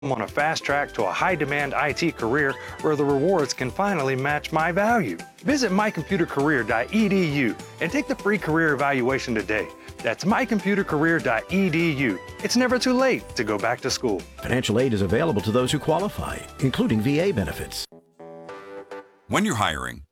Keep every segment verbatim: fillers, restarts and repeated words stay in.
I'm on a fast track to a high-demand I T career where the rewards can finally match my value. Visit my computer career dot e d u and take the free career evaluation today. That's my computer career dot e d u. It's never too late to go back to school. Financial aid is available to those who qualify, including V A benefits. When you're hiring,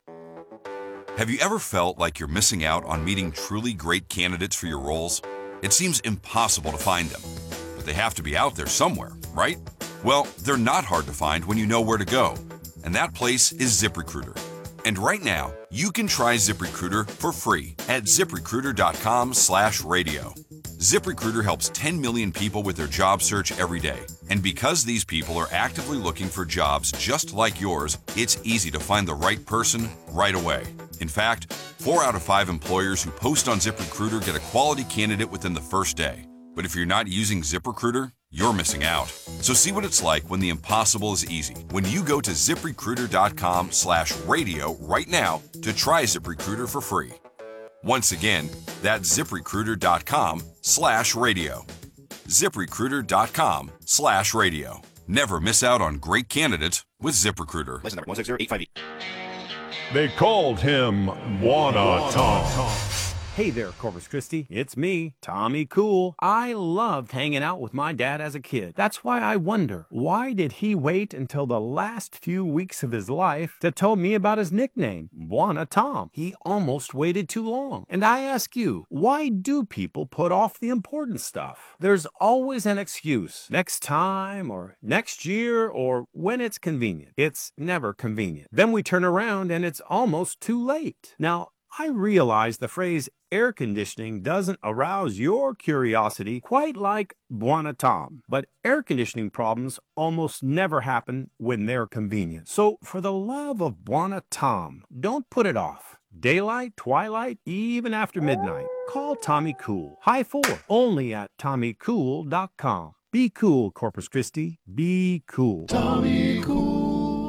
have you ever felt like you're missing out on meeting truly great candidates for your roles? It seems impossible to find them, but they have to be out there somewhere, right? Well, they're not hard to find when you know where to go, and that place is ZipRecruiter. And right now, you can try ZipRecruiter for free at ziprecruiter dot com slash radio. ZipRecruiter helps ten million people with their job search every day. And because these people are actively looking for jobs just like yours, it's easy to find the right person right away. In fact, four out of five employers who post on ZipRecruiter get a quality candidate within the first day. But if you're not using ZipRecruiter, you're missing out. So see what it's like when the impossible is easy. When you go to ziprecruiter dot com slash radio right now to try ZipRecruiter for free. Once again, that's ziprecruiter dot com slash radio. ziprecruiter dot com slash radio. Never miss out on great candidates with ZipRecruiter. License number one six zero eight five eight. They called him Wanna Tom. Hey there, Corpus Christi. It's me, Tommy Cool. I loved hanging out with my dad as a kid. That's why I wonder, why did he wait until the last few weeks of his life to tell me about his nickname, Wanna Tom? He almost waited too long. And I ask you, why do people put off the important stuff? There's always an excuse. Next time, or next year, or when it's convenient. It's never convenient. Then we turn around and it's almost too late. Now, I realize the phrase air conditioning doesn't arouse your curiosity quite like Wanna Tom, but air conditioning problems almost never happen when they're convenient. So for the love of Wanna Tom, don't put it off. Daylight, twilight, even after midnight. Call Tommy Cool. High four, only at tommy cool dot com. Be cool, Corpus Christi. Be cool. Tommy Cool.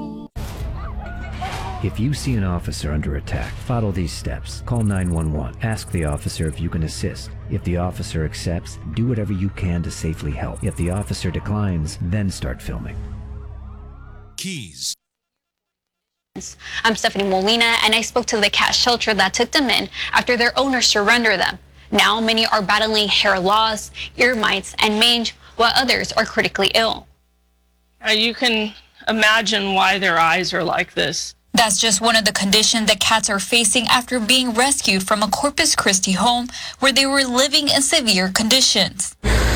If you see an officer under attack, follow these steps. Call nine one one. Ask the officer if you can assist. If the officer accepts, do whatever you can to safely help. If the officer declines, then start filming. Keys. I'm Stephanie Molina, and I spoke to the cat shelter that took them in after their owners surrendered them. Now, many are battling hair loss, ear mites, and mange, while others are critically ill. Uh, you can imagine why their eyes are like this. That's just one of the conditions that cats are facing after being rescued from a Corpus Christi home where they were living in severe conditions.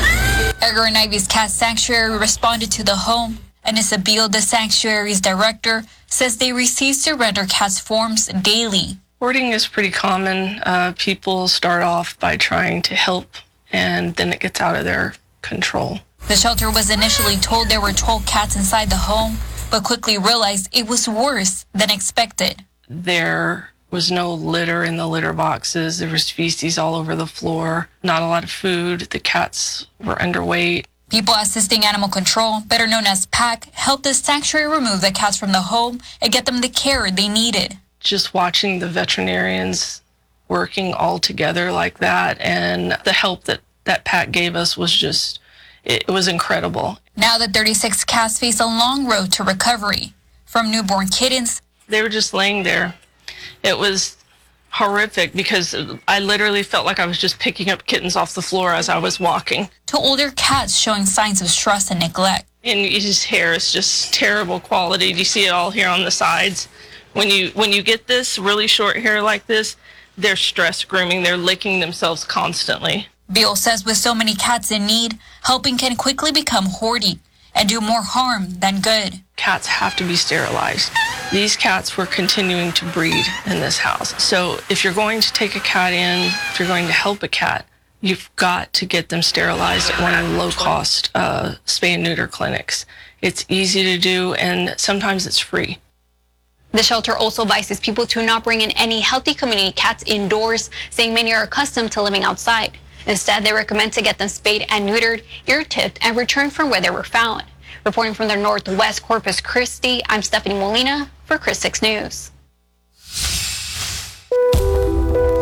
Edgar and Ivy's Cat Sanctuary responded to the home, and Isabel, the sanctuary's director, says they receive surrender cats forms daily. Hoarding is pretty common. Uh, people start off by trying to help, and then it gets out of their control. The shelter was initially told there were twelve cats inside the home, but quickly realized it was worse than expected. There was no litter in the litter boxes. There was feces all over the floor, not a lot of food. The cats were underweight. People assisting animal control, better known as PAC, helped the sanctuary remove the cats from the home and get them the care they needed. Just watching the veterinarians working all together like that, and the help that, that PAC gave us was just, it was incredible. Now the thirty-six cats face a long road to recovery. From newborn kittens, they were just laying there. It was horrific because I literally felt like I was just picking up kittens off the floor as I was walking. To older cats showing signs of stress and neglect. And his hair is just terrible quality. You see it all here on the sides. When you when you get this really short hair like this, they're stress grooming. They're licking themselves constantly. Bill says with so many cats in need, helping can quickly become hoarding and do more harm than good. Cats have to be sterilized. These cats were continuing to breed in this house. So if you're going to take a cat in, if you're going to help a cat, you've got to get them sterilized at one of the low-cost uh, spay and neuter clinics. It's easy to do, and sometimes it's free. The shelter also advises people to not bring in any healthy community cats indoors, saying many are accustomed to living outside. Instead, they recommend to get them spayed and neutered, ear-tipped, and returned from where they were found. Reporting from the Northwest Corpus Christi, I'm Stephanie Molina for Chris six News.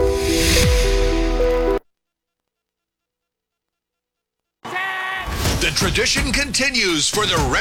The tradition continues for the